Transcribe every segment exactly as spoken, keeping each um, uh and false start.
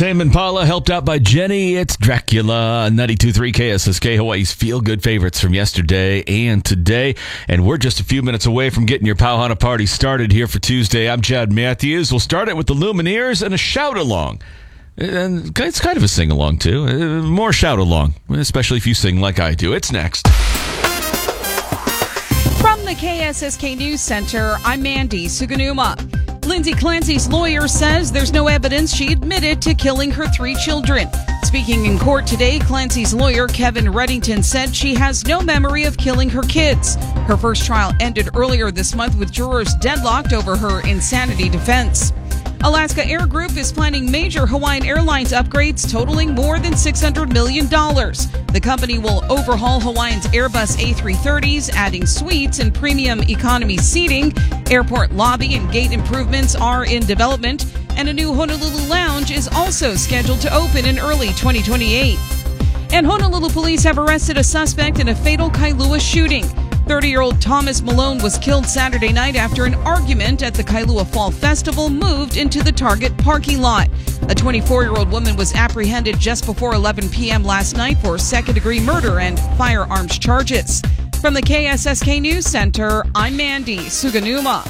Tame Impala, helped out by Jenny. It's Dracula, ninety-two point three K S S K, Hawaii's feel-good favorites from yesterday and today. And we're just a few minutes away from getting your Pauhana party started here for Tuesday. I'm Chad Matthews. We'll start it with the Lumineers and a shout-along. And it's kind of a sing-along, too. Uh, more shout-along, especially if you sing like I do. It's next. From the K S S K News Center, I'm Mandy Suganuma. Lindsay Clancy's lawyer says there's no evidence she admitted to killing her three children. Speaking in court today, Clancy's lawyer, Kevin Reddington, said she has no memory of killing her kids. Her first trial ended earlier this month with jurors deadlocked over her insanity defense. Alaska Air Group is planning major Hawaiian Airlines upgrades totaling more than six hundred million dollars. The company will overhaul Hawaiian's Airbus A three thirties, adding suites and premium economy seating. Airport lobby and gate improvements are in development, and a new Honolulu lounge is also scheduled to open in early twenty twenty-eight. And Honolulu police have arrested a suspect in a fatal Kailua shooting. thirty-year-old Thomas Malone was killed Saturday night after an argument at the Kailua Fall Festival moved into the Target parking lot. A twenty-four-year-old woman was apprehended just before eleven p.m. last night for second-degree murder and firearms charges. From the K S S K News Center, I'm Mandy Suganuma.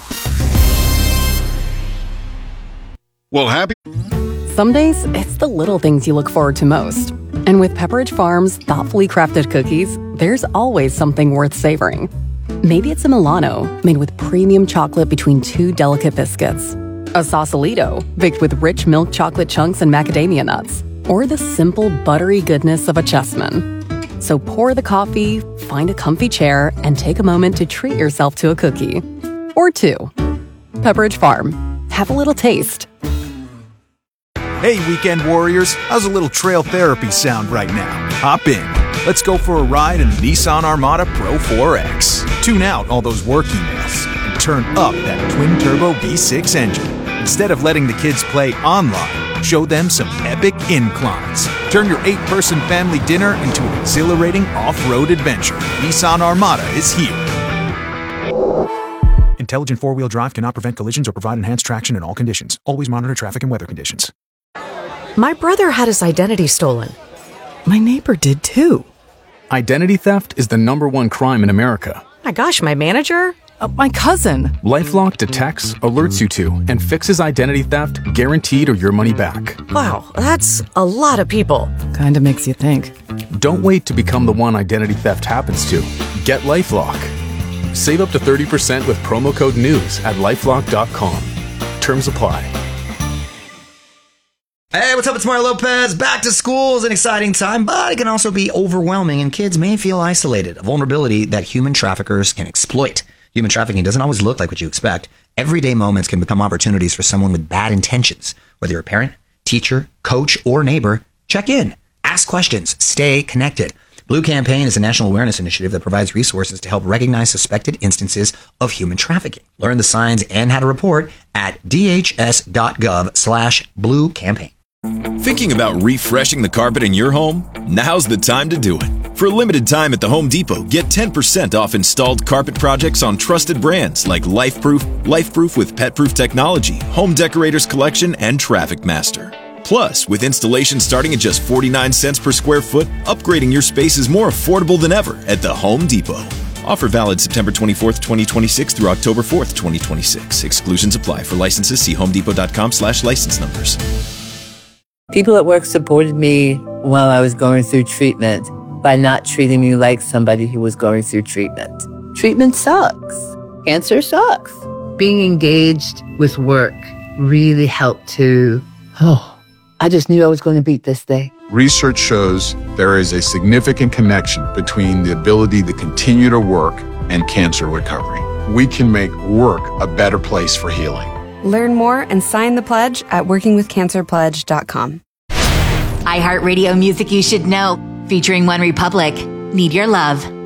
Well, happy. Some days, it's the little things you look forward to most. And with Pepperidge Farm's thoughtfully crafted cookies, there's always something worth savoring. Maybe it's a Milano, made with premium chocolate between two delicate biscuits. A Sausalito, baked with rich milk chocolate chunks and macadamia nuts. Or the simple, buttery goodness of a Chessman. So pour the coffee, find a comfy chair, and take a moment to treat yourself to a cookie. Or two. Pepperidge Farm. Have a little taste. Hey, weekend warriors, how's a little trail therapy sound right now? Hop in. Let's go for a ride in the Nissan Armada Pro four X. Tune out all those work emails and turn up that twin-turbo V six engine. Instead of letting the kids play online, show them some epic inclines. Turn your eight-person family dinner into an exhilarating off-road adventure. Nissan Armada is here. Intelligent four-wheel drive cannot prevent collisions or provide enhanced traction in all conditions. Always monitor traffic and weather conditions. My brother had his identity stolen. My neighbor did too. Identity theft is the number one crime in America. My gosh, my manager? Uh, my cousin. LifeLock detects, alerts you to, and fixes identity theft guaranteed or your money back. Wow, that's a lot of people. Kinda makes you think. Don't wait to become the one identity theft happens to. Get LifeLock. Save up to thirty percent with promo code NEWS at lifelock dot com. Terms apply. Hey, what's up? It's Mario Lopez. Back to school is an exciting time, but it can also be overwhelming, and kids may feel isolated, a vulnerability that human traffickers can exploit. Human trafficking doesn't always look like what you expect. Everyday moments can become opportunities for someone with bad intentions. Whether you're a parent, teacher, coach, or neighbor, check in, ask questions, stay connected. Blue Campaign is a national awareness initiative that provides resources to help recognize suspected instances of human trafficking. Learn the signs and how to report at dhs.gov slash blue campaign. Thinking about refreshing the carpet in your home? Now's the time to do it. For a limited time at the Home Depot, get ten percent off installed carpet projects on trusted brands like LifeProof, LifeProof with PetProof technology, Home Decorators Collection, and Traffic Master. Plus, with installation starting at just forty-nine cents per square foot, upgrading your space is more affordable than ever at the Home Depot. Offer valid September twenty-fourth, twenty twenty-six through October fourth, twenty twenty-six. Exclusions apply. For licenses, see homedepot.com slash license numbers. People at work supported me while I was going through treatment by not treating me like somebody who was going through treatment. Treatment sucks. Cancer sucks. Being engaged with work really helped to, oh, I just knew I was going to beat this thing. Research shows there is a significant connection between the ability to continue to work and cancer recovery. We can make work a better place for healing. Learn more and sign the pledge at working with cancer pledge dot com. iHeartRadio music you should know, featuring One Republic. Need Your Love.